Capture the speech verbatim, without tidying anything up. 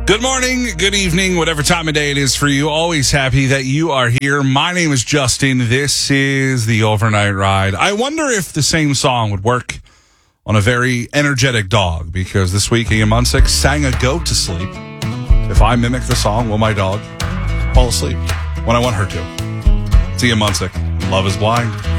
Good morning, good evening, whatever time of day it is for you. Always happy that you are here. My name is Justin. This is the Overnight Ride. I wonder if the same song would work on a very energetic dog, because this week Ian Munsick sang a goat to sleep. If I mimic the song, will my dog fall asleep when I want her to? It's Ian Munsick. Love is Blind.